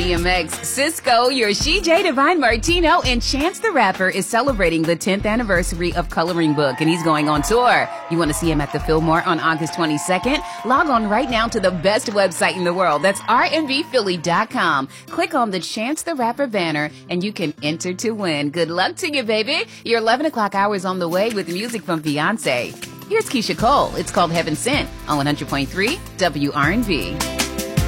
DMX, Cisco, Yoshi J. Divine Martino, and Chance the Rapper is celebrating the 10th anniversary of Coloring Book, and he's going on tour. You want to see him at the Fillmore on August 22nd? Log on right now to the best website in the world. That's rnbphilly.com. Click on the Chance the Rapper banner, and you can enter to win. Good luck to you, baby. Your 11 o'clock hour is on the way with music from Beyonce. Here's Keisha Cole. It's called Heaven Sent on 100.3 WRNB.